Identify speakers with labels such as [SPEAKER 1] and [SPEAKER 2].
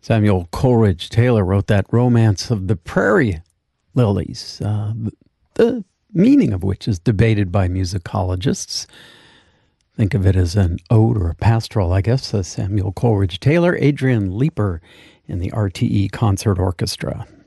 [SPEAKER 1] Samuel Coleridge Taylor wrote that Romance of the Prairie Lilies, the meaning of which is debated by musicologists. Think of it as an ode or a pastoral, I guess. Samuel Coleridge Taylor, Adrian Leeper in the RTE Concert Orchestra.